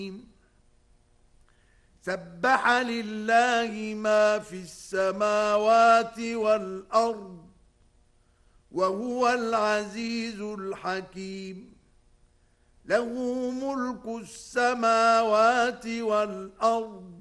سبح لله ما في السماوات والأرض وهو العزيز الحكيم له ملك السماوات والأرض